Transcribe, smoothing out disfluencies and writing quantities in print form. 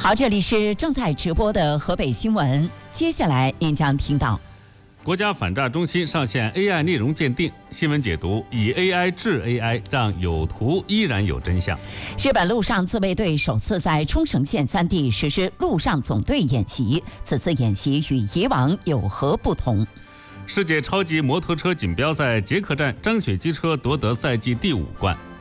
好，这里是正在直播的河北新闻，接下来您将听到。 国家反诈中心上线 AI 内容鉴定，新闻解读以 AI 治 AI， 让有图依然有真相。 日本陆上自卫队首次在冲绳县3地实施陆上总队演习，此次演习与以往有何不同？ 世界超级摩托车锦标赛捷克站张雪机车夺得赛季第5冠。